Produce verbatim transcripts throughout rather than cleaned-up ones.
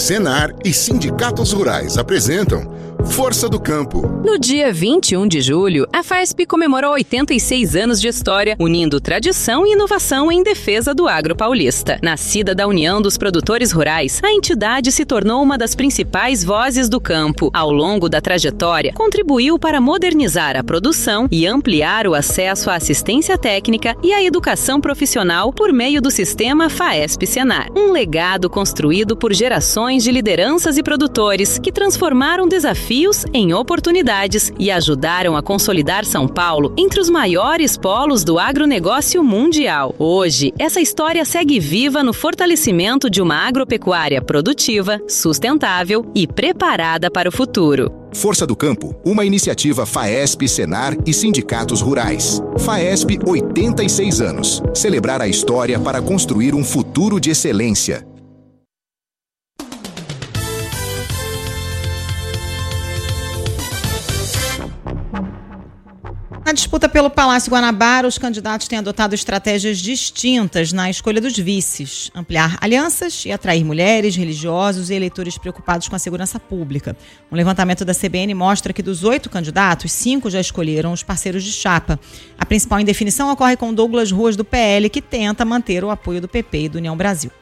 Senar e sindicatos rurais apresentam Força do Campo. No dia vinte e um de julho, a FAESP comemorou oitenta e seis anos de história, unindo tradição e inovação em defesa do agro paulista. Nascida da União dos Produtores Rurais, a entidade se tornou uma das principais vozes do campo. Ao longo da trajetória, contribuiu para modernizar a produção e ampliar o acesso à assistência técnica e à educação profissional por meio do sistema FAESP-Senar. Um legado construído por gerações de lideranças e produtores que transformaram desafios em oportunidades e ajudaram a consolidar São Paulo entre os maiores polos do agronegócio mundial. Hoje, essa história segue viva no fortalecimento de uma agropecuária produtiva, sustentável e preparada para o futuro. Força do Campo, uma iniciativa FAESP, Senar e sindicatos rurais. FAESP, oitenta e seis anos. Celebrar a história para construir um futuro de excelência. Na disputa pelo Palácio Guanabara, os candidatos têm adotado estratégias distintas na escolha dos vices, ampliar alianças e atrair mulheres, religiosos e eleitores preocupados com a segurança pública. Um levantamento da C B N mostra que dos oito candidatos, cinco já escolheram os parceiros de chapa. A principal indefinição ocorre com Douglas Ruas, do P L, que tenta manter o apoio do P P e do União Brasil.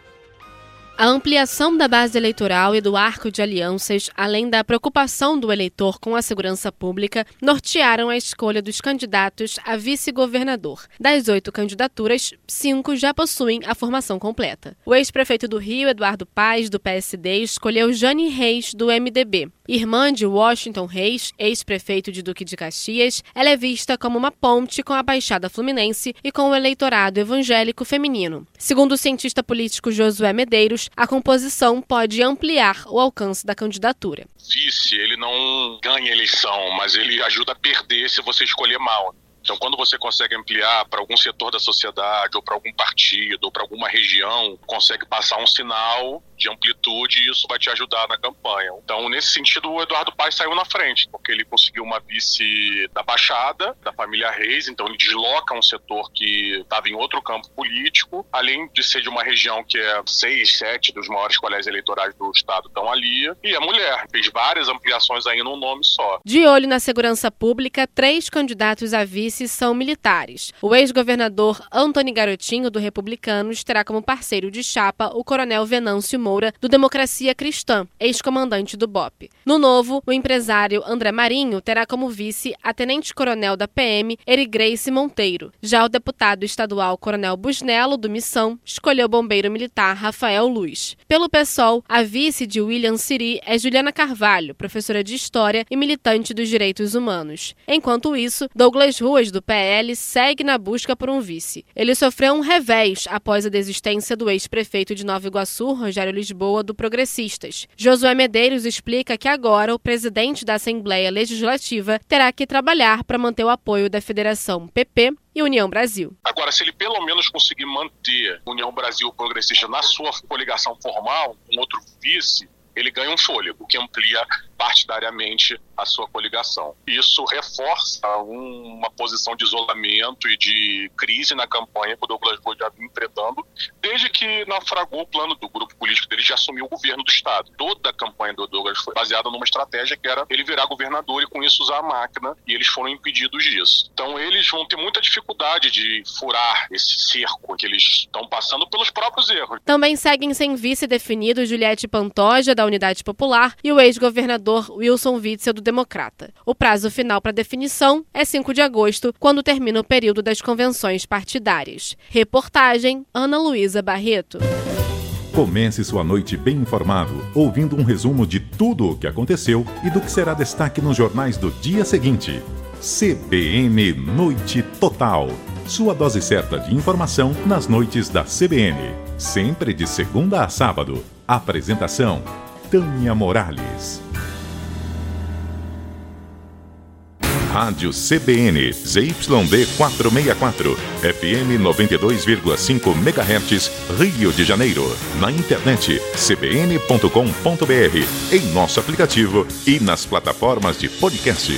A ampliação da base eleitoral e do arco de alianças, além da preocupação do eleitor com a segurança pública, nortearam a escolha dos candidatos a vice-governador. Das oito candidaturas, cinco já possuem a formação completa. O ex-prefeito do Rio, Eduardo Paes, do P S D, escolheu Jane Reis, do M D B. Irmã de Washington Reis, ex-prefeito de Duque de Caxias, ela é vista como uma ponte com a Baixada Fluminense e com o eleitorado evangélico feminino. Segundo o cientista político Josué Medeiros, a composição pode ampliar o alcance da candidatura. Vice, ele não ganha eleição, mas ele ajuda a perder se você escolher mal. Então, quando você consegue ampliar para algum setor da sociedade, ou para algum partido, ou para alguma região, consegue passar um sinal de amplitude e isso vai te ajudar na campanha. Então, nesse sentido, o Eduardo Paes saiu na frente, porque ele conseguiu uma vice da Baixada, da família Reis, então ele desloca um setor que estava em outro campo político, além de ser de uma região que é seis, sete dos maiores colégios eleitorais do estado estão ali, e a mulher fez várias ampliações aí num nome só. De olho na segurança pública, três candidatos a vice são militares. O ex-governador Antony Garotinho, do Republicanos, terá como parceiro de chapa o coronel Venâncio Moura, do Democracia Cristã, ex-comandante do B O P. No Novo, o empresário André Marinho terá como vice a tenente-coronel da P M, Erigrace Monteiro. Já o deputado estadual Coronel Busnello, do Missão, escolheu o bombeiro militar Rafael Luz. Pelo PSOL, a vice de William Siri é Juliana Carvalho, professora de História e militante dos direitos humanos. Enquanto isso, Douglas Ruas, do P L, segue na busca por um vice. Ele sofreu um revés após a desistência do ex-prefeito de Nova Iguaçu, Rogério Lisboa, do Progressistas. Josué Medeiros explica que agora o presidente da Assembleia Legislativa terá que trabalhar para manter o apoio da Federação P P e União Brasil. Agora, se ele pelo menos conseguir manter União Brasil Progressista na sua coligação formal, um outro vice, ele ganha um fôlego, que amplia partidariamente a sua coligação. Isso reforça uma posição de isolamento e de crise na campanha que o Douglas Ruas já vinha enfrentando, desde que naufragou o plano do grupo político dele de assumir o governo do estado. Toda a campanha do Douglas foi baseada numa estratégia que era ele virar governador e com isso usar a máquina, e eles foram impedidos disso. Então eles vão ter muita dificuldade de furar esse cerco que eles estão passando pelos próprios erros. Também seguem sem vice definido Juliette Pantoja, da Unidade Popular, e o ex-governador Wilson Witzel, do Democrata. O prazo final para definição é cinco de agosto, quando termina o período das convenções partidárias. Reportagem Ana Luísa Barreto. Comece sua noite bem informado, ouvindo um resumo de tudo o que aconteceu e do que será destaque nos jornais do dia seguinte. C B N Noite Total. Sua dose certa de informação nas noites da C B N. Sempre de segunda a sábado. Apresentação: Tânia Morales. Rádio C B N, Z Y D quatrocentos e sessenta e quatro, F M noventa e dois vírgula cinco megahertz, Rio de Janeiro. Na internet, c b n ponto com ponto b r, em nosso aplicativo e nas plataformas de podcast.